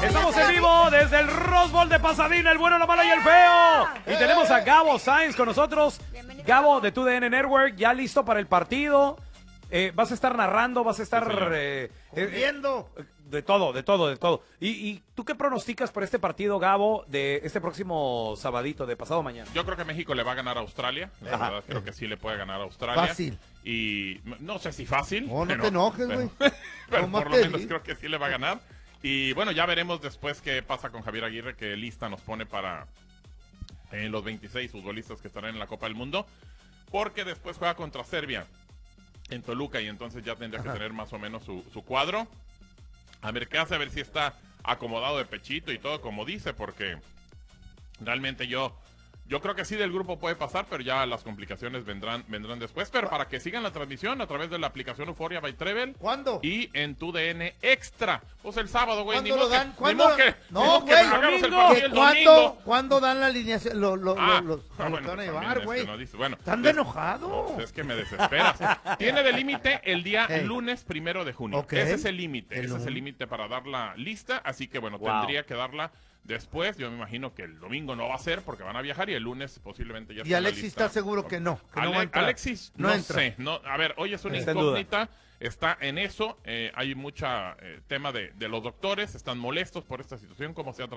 Estamos en vivo desde el Rose Bowl de Pasadena, el bueno, la mala y el feo. Y tenemos a Gabo Sainz con nosotros. Gabo de TUDN Network, ya listo para el partido. Vas a estar narrando, vas a estar viendo. De todo. ¿Y tú qué pronosticas por este partido, Gabo, de este próximo sabadito, de pasado mañana? Yo creo que México le va a ganar a Australia. La verdad, creo que sí le puede ganar a Australia. Fácil. Y no sé si fácil. No te enojes, güey. Pero por lo menos creo que sí le va a ganar. Y bueno, ya veremos después qué pasa con Javier Aguirre, qué lista nos pone para los 26 futbolistas que estarán en la Copa del Mundo. Porque después juega contra Serbia en Toluca y entonces ya tendría que tener más o menos su cuadro. A ver qué hace, a ver si está acomodado de pechito y todo como dice, porque realmente yo creo que sí del grupo puede pasar, pero ya las complicaciones vendrán después. Pero para que sigan la transmisión a través de la aplicación Euphoria by Trevel. ¿Cuándo? Y en TUDN Extra. Pues el sábado, güey. ¿Cuándo lo dan? ¿Cuándo? No, güey. ¿Cuándo dan la alineación? Los van a llevar, güey. Bueno, ¿Están enojados? Es que me desesperas. Tiene de límite el día lunes 1 de junio. Okay. Ese es el límite. Ese es el límite para dar la lista. Así que, bueno, tendría que darla después. Yo me imagino que el domingo no va a ser porque van a viajar y el lunes posiblemente ya está. Y Alexis está seguro que no. Que no va a entrar. Alexis no sé. No, a ver, hoy es una incógnita. Está en eso. Hay mucha tema de los doctores. Están molestos por esta situación, como se ha tratado.